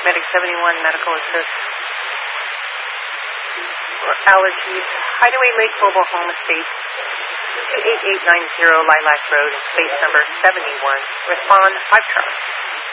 Medic 71, medical assist. Allergies, Hideaway Lake Mobile Home Estate, 28890 Lilac Road, space number 71. Respond 5 Charlie.